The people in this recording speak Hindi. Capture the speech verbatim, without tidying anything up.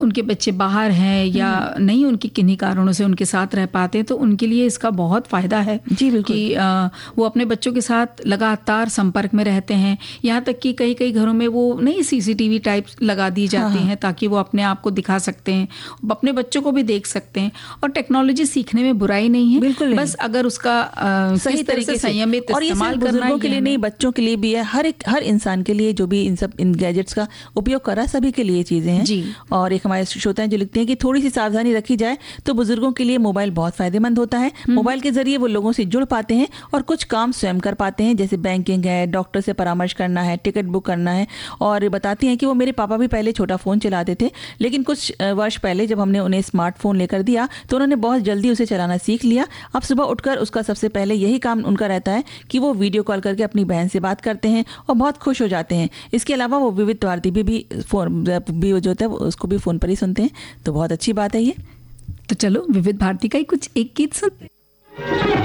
उनके बच्चे बाहर हैं या नहीं उनकी किन्हीं कारणों से उनके साथ रह पाते, तो उनके लिए इसका बहुत फ़ायदा है जी बिल्कुल कि आ, वो अपने बच्चों के साथ लगातार संपर्क में रहते हैं। यहाँ तक कि कई कई घरों में वो नई सीसीटीवी टाइप लगा दी जाती हैं ताकि वो अपने आप को दिखा सकते हैं, अपने बच्चों को भी देख सकते हैं। और टेक्नोलॉजी सीखने में बुराई नहीं है, बिल्कुल बस अगर उसका आ, सही तरीके से संयमित इस्तेमाल करना, बुजुर्गों के लिए नहीं, बच्चों के लिए भी है, हर एक हर इंसान के लिए जो भी इन सब इन गैजेट्स का उपयोग कर रहा है सभी के लिए चीजें हैं जी। और एक हमारे श्रोता हैं जो लिखते हैं कि थोड़ी सी सावधानी रखी जाए तो बुजुर्गों के लिए मोबाइल बहुत फायदेमंद होता है। मोबाइल के जरिए वो लोगों से जुड़ पाते हैं और कुछ काम स्वयं कर पाते हैं, जैसे बैंकिंग है, डॉक्टर से परामर्श करना है, टिकट बुक करना है। और बताती हैं कि वो मेरे पापा भी पहले छोटा फोन चलाते थे, लेकिन कुछ वर्ष पहले जब हमने उन्हें स्मार्टफोन लेकर दिया तो उन्होंने बहुत जल्दी उसे चलाना सीख लिया। अब सुबह उठकर उसका सबसे पहले यही काम उनका रहता है कि वो वीडियो कॉल करके अपनी बहन से बात करते हैं और बहुत खुश हो जाते हैं। इसके अलावा वो विविध भारती भी, भी फोन भी जो होता है उसको भी फोन पर ही सुनते हैं, तो बहुत अच्छी बात है ये। तो चलो विविध भारती का ही कुछ एक गीत सुनते हैं।